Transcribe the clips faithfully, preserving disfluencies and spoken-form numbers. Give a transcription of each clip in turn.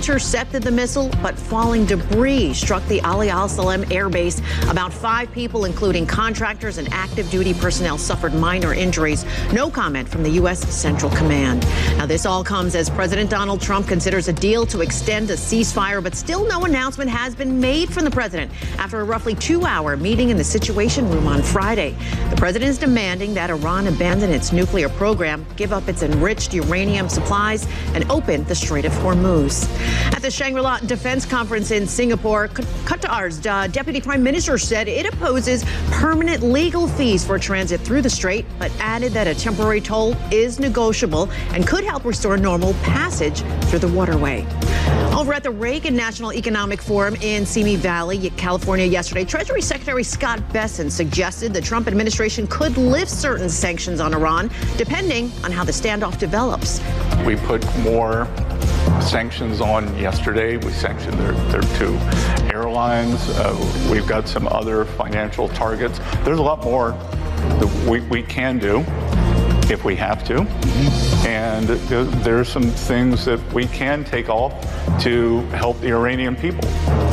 intercepted the missile, but falling debris struck the Ali Al Salem Air Base. About five people, including contractors and active duty personnel, suffered minor injuries. No comment from the U S Central Command. Now, this all comes as President Donald Trump considers a deal to extend a ceasefire, but still no announcement has been made from the president after a roughly two-hour meeting in the Situation Room on Friday. The president is demanding that Iran abandon its nuclear program, give up its enriched uranium supplies, and open the Strait of Hormuz. At the Shangri-La Defense Conference in Singapore, Qatar's uh, deputy prime minister said it opposes permanent legal fees for transit through the strait, but added that a temporary toll is negotiable and could help restore normal passage through the waterway. Over at the Reagan National Economic Forum in Simi Valley, California, yesterday, Treasury Secretary Scott Bessent suggested the Trump administration could lift certain sanctions on Iran, depending on how the standoff develops. We put more sanctions on yesterday. We sanctioned their, their two airlines. Uh, we've got some other financial targets. There's a lot more that we, we can do if we have to. And th- there are some things that we can take off to help the Iranian people.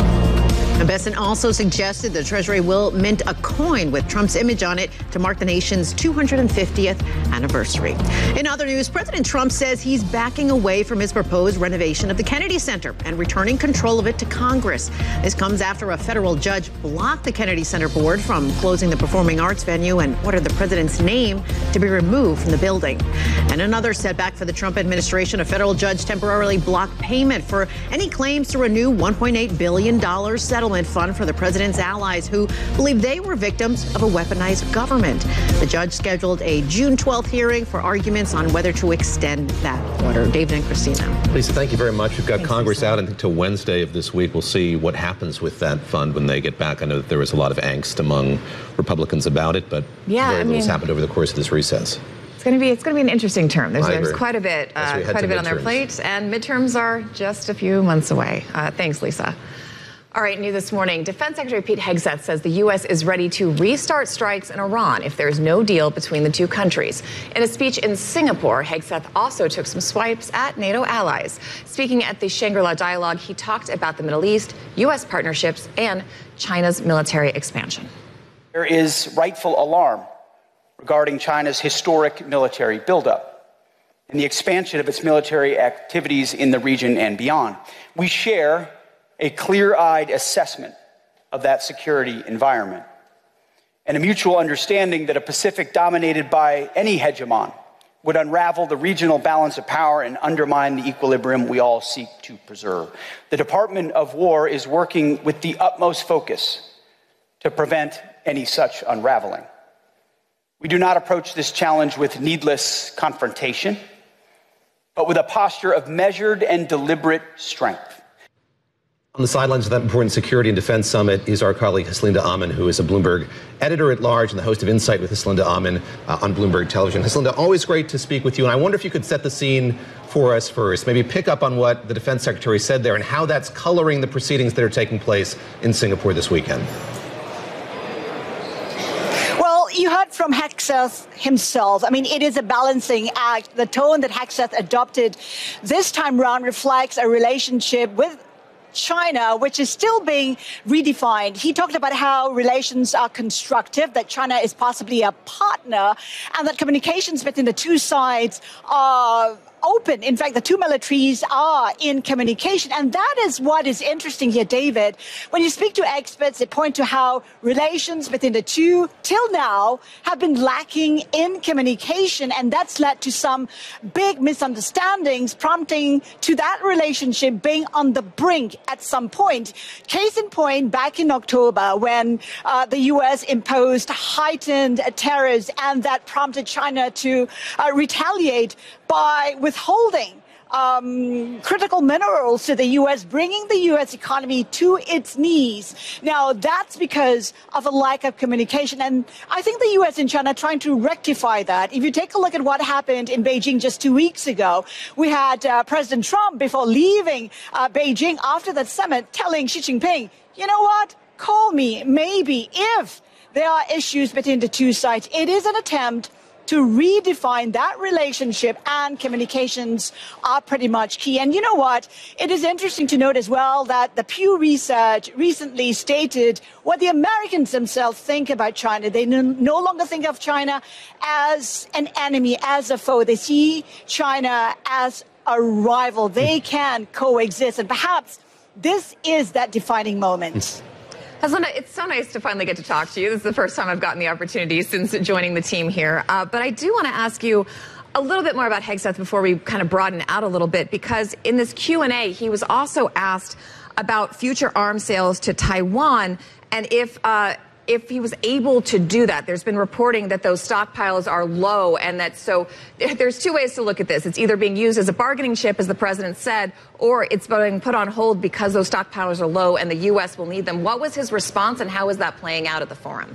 Bessent also suggested the Treasury will mint a coin with Trump's image on it to mark the nation's two hundred fiftieth anniversary. In other news, President Trump says he's backing away from his proposed renovation of the Kennedy Center and returning control of it to Congress. This comes after a federal judge blocked the Kennedy Center board from closing the performing arts venue and ordered the president's name to be removed from the building. And another setback for the Trump administration, a federal judge temporarily blocked payment for any claims to renew one point eight billion dollars settlement fund for the president's allies who believe they were victims of a weaponized government. The judge scheduled a June twelfth hearing for arguments on whether to extend that order. David and Christina. Lisa, thank you very much. We've got Thanks, Congress Lisa. out until Wednesday of this week. We'll see what happens with that fund when they get back. I know that there was a lot of angst among Republicans about it, but yeah, very I little's mean, happened over the course of this recess. It's going to be it's going to be an interesting term. There's, I there's agree. quite a bit, uh, quite a bit on their plate, and midterms are just a few months away. Uh, thanks, Lisa. All right, new this morning, Defense Secretary Pete Hegseth says the U S is ready to restart strikes in Iran if there's no deal between the two countries. In a speech in Singapore, Hegseth also took some swipes at NATO allies. Speaking at the Shangri-La Dialogue, he talked about the Middle East, U S partnerships, and China's military expansion. There is rightful alarm regarding China's historic military buildup and the expansion of its military activities in the region and beyond. We share a clear-eyed assessment of that security environment and a mutual understanding that a Pacific dominated by any hegemon would unravel the regional balance of power and undermine the equilibrium we all seek to preserve. The Department of War is working with the utmost focus to prevent any such unraveling. We do not approach this challenge with needless confrontation, but with a posture of measured and deliberate strength. On the sidelines of that important security and defense summit is our colleague Haslinda Aman, who is a Bloomberg editor-at-large and the host of Insight with Haslinda Aman uh, on Bloomberg Television. Haslinda, always great to speak with you, and I wonder if you could set the scene for us first, maybe pick up on what the defense secretary said there and how that's coloring the proceedings that are taking place in Singapore this weekend. You heard from Hegseth himself. I mean, it is a balancing act. The tone that Hegseth adopted this time round reflects a relationship with China, which is still being redefined. He talked about how relations are constructive, that China is possibly a partner, and that communications between the two sides are open. In fact, the two militaries are in communication. And that is what is interesting here, David. When you speak to experts, they point to how relations between the two, till now, have been lacking in communication. And that's led to some big misunderstandings, prompting to that relationship being on the brink at some point. Case in point, back in October, when uh, the U S imposed heightened tariffs, and that prompted China to uh, retaliate by withholding um, critical minerals to the U S, bringing the U S economy to its knees. Now, that's because of a lack of communication. And I think the U S and China are trying to rectify that. If you take a look at what happened in Beijing just two weeks ago, we had uh, President Trump, before leaving uh, Beijing after that summit, telling Xi Jinping, you know what, call me maybe if there are issues between the two sides. It is an attempt to redefine that relationship, and communications are pretty much key. And you know what? It is interesting to note as well that the Pew Research recently stated what the Americans themselves think about China. They no, no longer think of China as an enemy, as a foe. They see China as a rival. They can coexist. And perhaps this is that defining moment. Haslinda, it's so nice to finally get to talk to you. This is the first time I've gotten the opportunity since joining the team here. Uh, but I do want to ask you a little bit more about Hegseth before we kind of broaden out a little bit, because in this Q and A, he was also asked about future arms sales to Taiwan and if uh, if he was able to do that. There's been reporting that those stockpiles are low, and that so there's two ways to look at this. It's either being used as a bargaining chip, as the president said, or it's being put on hold because those stockpiles are low and the U S will need them. What was his response, and how is that playing out at the forum?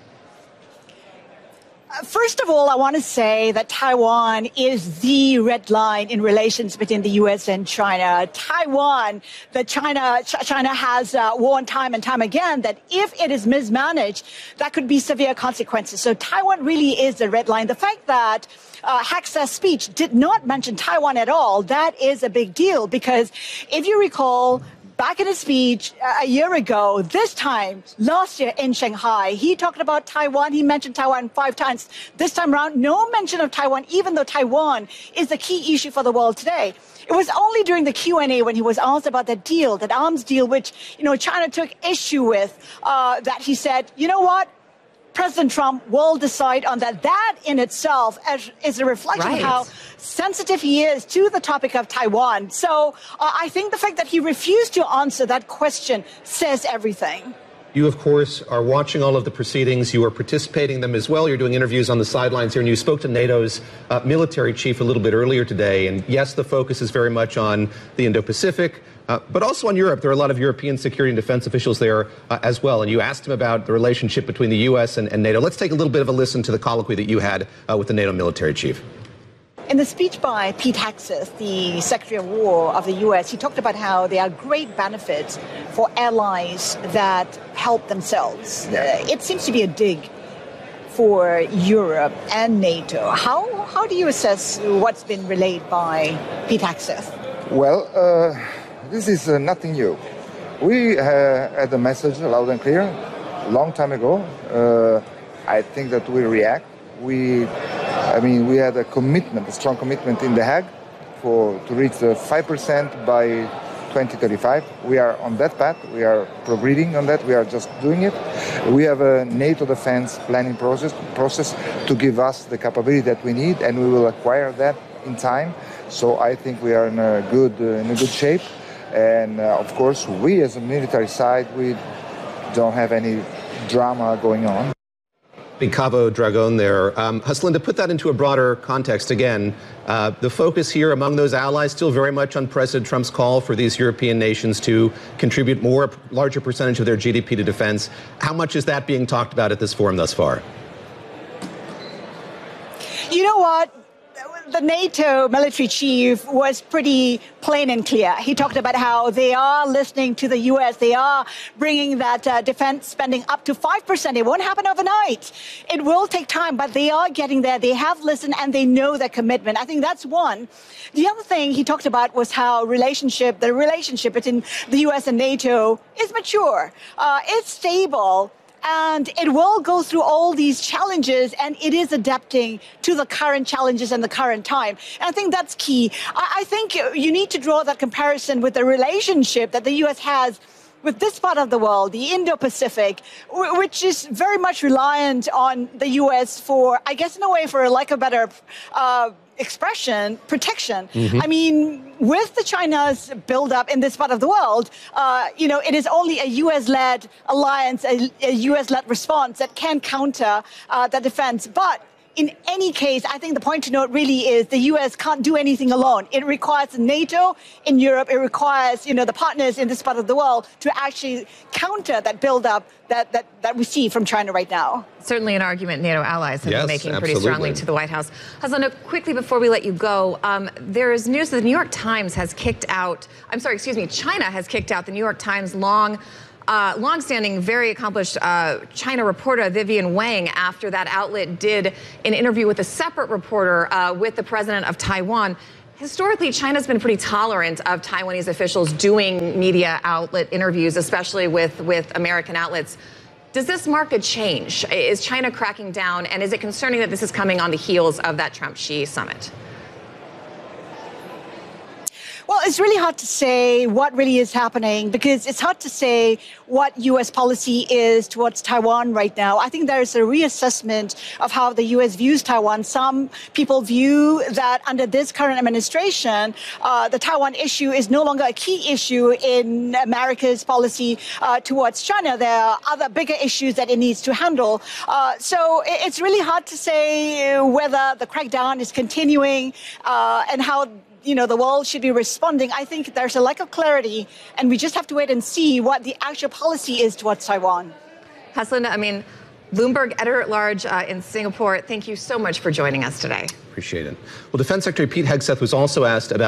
First of all, I want to say that Taiwan is the red line in relations between the U S and China. Taiwan, that China, China has uh, warned time and time again that if it is mismanaged, that could be severe consequences. So Taiwan really is the red line. The fact that uh, Hegseth's speech did not mention Taiwan at all, that is a big deal, because if you recall, back in his speech a year ago, this time, last year in Shanghai, he talked about Taiwan. He mentioned Taiwan five times. This time around, no mention of Taiwan, even though Taiwan is the key issue for the world today. It was only during the Q and A when he was asked about that deal, that arms deal, which, you know, China took issue with, uh, that he said, you know what? President Trump will decide on that. That in itself is a reflection right. of how sensitive he is to the topic of Taiwan. So uh, I think the fact that he refused to answer that question says everything. You, of course, are watching all of the proceedings. You are participating in them as well. You're doing interviews on the sidelines here, and you spoke to NATO's uh, military chief a little bit earlier today. And yes, the focus is very much on the Indo-Pacific, uh, but also on Europe. There are a lot of European security and defense officials there uh, as well. And you asked him about the relationship between the U S and, and NATO. Let's take a little bit of a listen to the colloquy that you had uh, with the NATO military chief. In the speech by Pete Hegseth, the Secretary of War of the U S, he talked about how there are great benefits for allies that help themselves. Uh, it seems to be a dig for Europe and NATO. How, how do you assess what's been relayed by Pete Hegseth? Well, uh, this is uh, nothing new. We uh, had a message loud and clear a long time ago. Uh, I think that we react. We I mean, we had a commitment, a strong commitment in The Hague for to reach the five percent by twenty thirty-five. We are on that path. We are progressing on that. We are just doing it. We have a NATO defense planning process process to give us the capability that we need, and we will acquire that in time. So I think we are in a good uh, in a good shape. And uh, of course, we as a military side, we don't have any drama going on. Big Cabo Dragon there. Um, Haslinda, put that into a broader context again. Uh, the focus here among those allies still very much on President Trump's call for these European nations to contribute more, a larger percentage of their G D P to defense. How much is that being talked about at this forum thus far? You know what? The NATO military chief was pretty plain and clear. He talked about how they are listening to the U S. They are bringing that uh, defense spending up to five percent. It won't happen overnight. It will take time, but they are getting there. They have listened and they know their commitment. I think that's one. The other thing he talked about was how relationship, the relationship between the U S and NATO is mature. Uh, it's stable. And it will go through all these challenges, and it is adapting to the current challenges and the current time. And I think that's key. I, I think you need to draw that comparison with the relationship that the U S has with this part of the world, the Indo-Pacific, which is very much reliant on the U S for, I guess in a way, for lack of a better uh, expression, protection. Mm-hmm. I mean, with the China's buildup in this part of the world, uh, you know, it is only a U S-led alliance, a, a U S-led response that can counter uh, the defense. But in any case, I think the point to note really is the U S can't do anything alone. It requires NATO in Europe. It requires, you know, the partners in this part of the world to actually counter that buildup that, that, that we see from China right now. Certainly an argument NATO allies have yes, been making absolutely. pretty strongly to the White House. Haslinda, quickly before we let you go, um, there is news that the New York Times has kicked out, I'm sorry, excuse me, China has kicked out the New York Times long uh, longstanding, very accomplished uh, China reporter Vivian Wang, after that outlet did an interview with a separate reporter uh, with the president of Taiwan. Historically, China's been pretty tolerant of Taiwanese officials doing media outlet interviews, especially with, with American outlets. Does this mark a change? Is China cracking down, and is it concerning that this is coming on the heels of that Trump-Xi summit? Well, it's really hard to say what really is happening, because it's hard to say what U S policy is towards Taiwan right now. I think there is a reassessment of how the U S views Taiwan. Some people view that under this current administration, uh, the Taiwan issue is no longer a key issue in America's policy uh, towards China. There are other bigger issues that it needs to handle. Uh, so it's really hard to say whether the crackdown is continuing uh, and how you know, the world should be responding. I think there's a lack of clarity, and we just have to wait and see what the actual policy is towards Taiwan. Haslinda Amin, Bloomberg editor-at-large uh, in Singapore, thank you so much for joining us today. Appreciate it. Well, Defense Secretary Pete Hegseth was also asked about